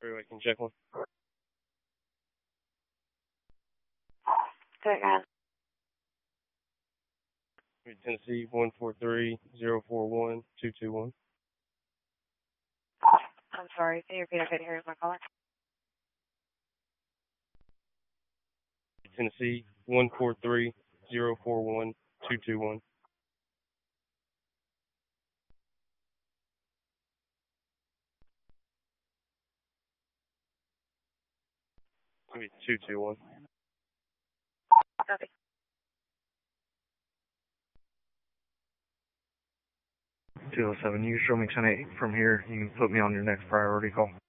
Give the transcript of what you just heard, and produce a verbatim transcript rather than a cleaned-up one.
Freeway, can you check one? Go ahead. Tennessee, one four three zero four one two two one. I'm sorry, can you repeat? I couldn't hear my caller. Tennessee, one four three zero four one two two one. two two one. Copy. two oh seven, you can show me ten eight from here. You can put me on your next priority call.